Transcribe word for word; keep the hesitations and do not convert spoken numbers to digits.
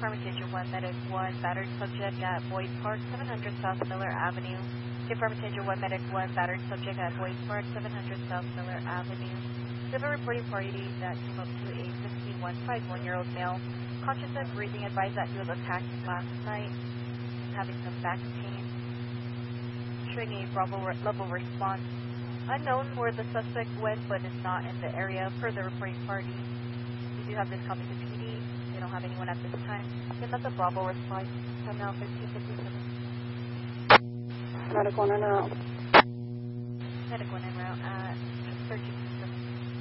Affirmative one, Medic one, battered subject at Boyd Park, seven hundred South Miller Avenue. Affirmative one, Medic one, battered subject at Boyd Park, seven hundred South Miller Avenue. We have a reporting party that came up to a fifty-one, fifty-one-year-old male, conscious and breathing, advised that he was attacked last night, having some back pain, showing a Bravo re level response. Unknown where the suspect went, but is not in the area per the reporting party. We do have this coming to P D. We don't have anyone at this time. Give us a Bravo response. Time now, fifteen fifty-seven. Medic one en route. Medic one en route at thirteen